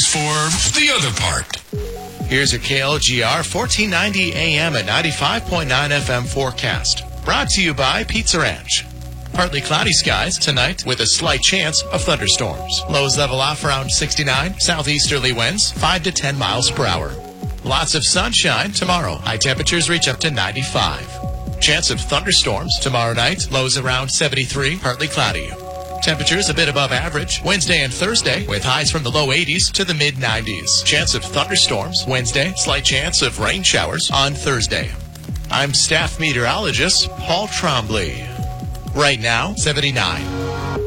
for the other part. Here's your KLGR 1490 AM at 95.9 FM forecast. Brought to you by Pizza Ranch. Partly cloudy skies tonight with a slight chance of thunderstorms. Lows level off around 69. Southeasterly winds 5 to 10 miles per hour. Lots of sunshine tomorrow. High temperatures reach up to 95. Chance of thunderstorms tomorrow night. Lows around 73. Partly cloudy. Temperatures a bit above average Wednesday and Thursday with highs from the low 80s to the mid 90s. Chance of thunderstorms Wednesday. Slight chance of rain showers on Thursday. I'm staff meteorologist Paul Trombley. Right now, 79.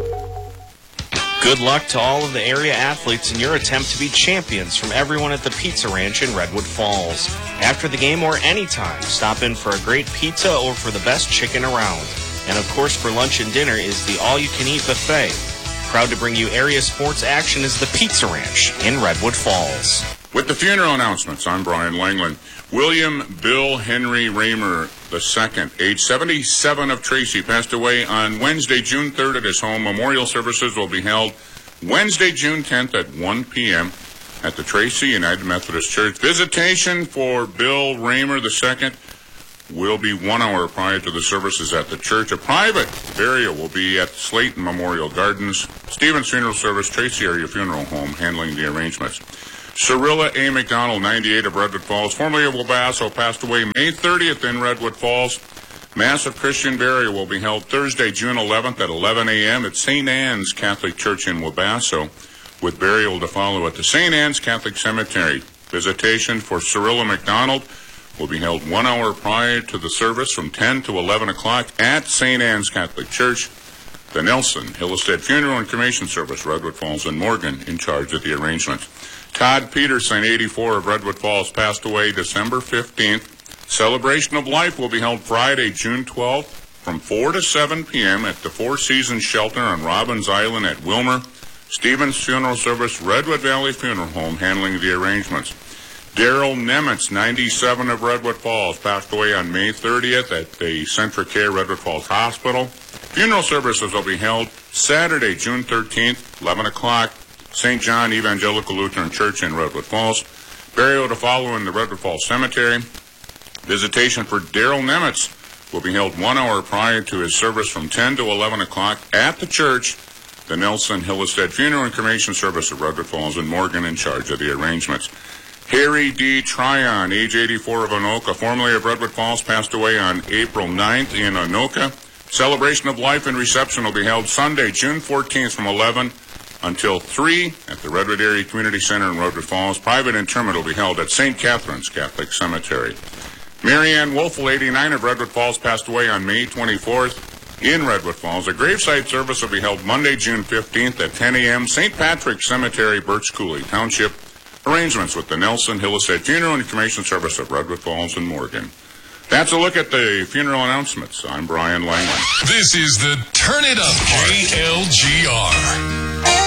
Good luck to all of the area athletes in your attempt to be champions from everyone at the Pizza Ranch in Redwood Falls. After the game or anytime, stop in for a great pizza or for the best chicken around. And of course, for lunch and dinner is the all-you-can-eat buffet. Proud to bring you area sports action is the Pizza Ranch in Redwood Falls. With the funeral announcements, I'm Brian Langland. William Bill Henry Raymer II, age 77 of Tracy, passed away on Wednesday, June 3rd at his home. Memorial services will be held Wednesday, June 10th at 1 p.m. at the Tracy United Methodist Church. Visitation for Bill Raymer II will be 1 hour prior to the services at the church. A private burial will be at Slayton Memorial Gardens. Stevens Funeral Service, Tracy Area Funeral Home, handling the arrangements. Cyrilla A. McDonald, 98 of Redwood Falls, formerly of Wabasso, passed away May 30th in Redwood Falls. Mass of Christian burial will be held Thursday, June 11th at 11 a.m. at St. Anne's Catholic Church in Wabasso, with burial to follow at the St. Anne's Catholic Cemetery. Visitation for Cyrilla McDonald will be held 1 hour prior to the service from 10 to 11 o'clock at St. Anne's Catholic Church. The Nelson Hillestead Funeral and Cremation Service, Redwood Falls and Morgan, in charge of the arrangements. Todd Peterson, 84 of Redwood Falls, passed away December 15th. Celebration of Life will be held Friday, June 12th from 4 to 7 p.m. at the Four Seasons Shelter on Robbins Island at Wilmer. Stevens Funeral Service, Redwood Valley Funeral Home, handling the arrangements. Daryl Nemitz, 97 of Redwood Falls, passed away on May 30th at the Centricare Redwood Falls Hospital. Funeral services will be held Saturday, June 13th, 11 o'clock, St. John Evangelical Lutheran Church in Redwood Falls. Burial to follow in the Redwood Falls Cemetery. Visitation for Daryl Nemitz will be held 1 hour prior to his service from 10 to 11 o'clock at the church. The Nelson Hillestead Funeral and Cremation Service of Redwood Falls and Morgan, in charge of the arrangements. Harry D. Tryon, age 84 of Anoka, formerly of Redwood Falls, passed away on April 9th in Anoka. Celebration of Life and reception will be held Sunday, June 14th from 11 until 3 at the Redwood Area Community Center in Redwood Falls. Private interment will be held at St. Catherine's Catholic Cemetery. Marianne Wolfel, 89 of Redwood Falls, passed away on May 24th in Redwood Falls. A graveside service will be held Monday, June 15th at 10 a.m. St. Patrick's Cemetery, Birch Coulee Township. Arrangements with the Nelson Hillestead Funeral and Cremation Service of Redwood Falls and Morgan. That's a look at the funeral announcements. I'm Brian Langland. This is the Turn It Up KLGR.